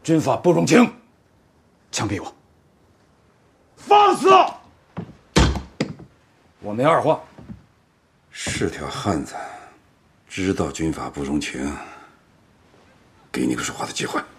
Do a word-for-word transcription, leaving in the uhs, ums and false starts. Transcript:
军法不容情，枪毙我！ 放肆！ 我没二话。 是条汉子，知道军法不容情，给你个说话的机会。